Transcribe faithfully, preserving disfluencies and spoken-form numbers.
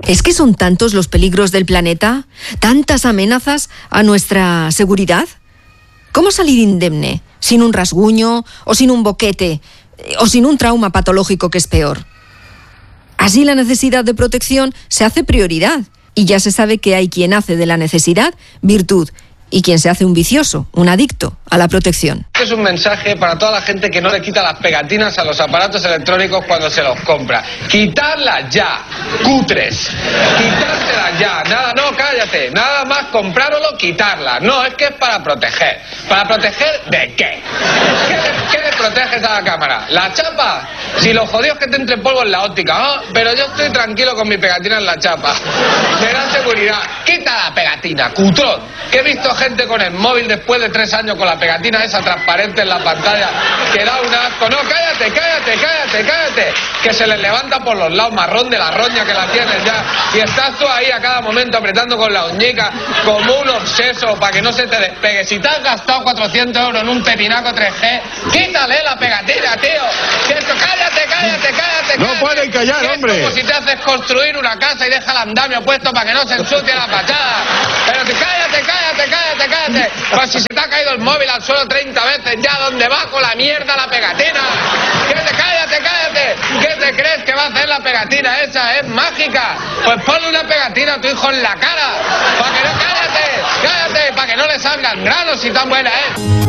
¿Es que son tantos los peligros del planeta? ¿Tantas amenazas a nuestra seguridad? ¿Cómo salir indemne? ¿Sin un rasguño? ¿O sin un boquete? ¿O sin un trauma patológico que es peor? Así la necesidad de protección se hace prioridad. Y ya se sabe que hay quien hace de la necesidad virtud y quien se hace un vicioso, un adicto a la protección. Es un mensaje para toda la gente que no le quita las pegatinas a los aparatos electrónicos cuando se los compra. ¡Quitarlas ya! ¡Cutres! ¡Quitárselas ya! Nada, no, cállate. Nada más comprároslo, quitarlas. No, es que es para proteger. ¿Para proteger de qué? ¿Qué le, qué le proteges a la cámara? ¿La chapa? Si lo jodido es que te entre polvo en la óptica. ¿No? Pero yo estoy tranquilo con mi pegatina en la chapa. Me da seguridad. ¡Quita la pegatina, cutrón! Que he visto gente con el móvil después de tres años con la pegatina esa transparente en la pantalla que da un asco. No, cállate, cállate, cállate, cállate. Que se les levanta por los lados marrón de la roña que la tienes ya. Y estás tú ahí a cada momento apretando con la uñica como un obseso para que no se te despegue. Si te has gastado cuatrocientos euros en un pepinaco tres G, quítale la pegatina, tío. Que esto, cállate, cállate, cállate. No cállate. pueden callar, Que hombre. Es como si te haces construir una casa y deja el andamio puesto para que no se ensucie la fachada. Pero que cállate, cállate, cállate, cállate. Pues si se te ha caído el móvil al suelo treinta veces ya, ¿dónde va con la mierda la pegatina? Que te, cállate, cállate. ¿Qué te crees que va a hacer la pegatina esa? Es mágica. Pues ponle una pegatina a tu hijo en la cara. Para que no, cállate, cállate, para que no le salgan granos y tan buena es.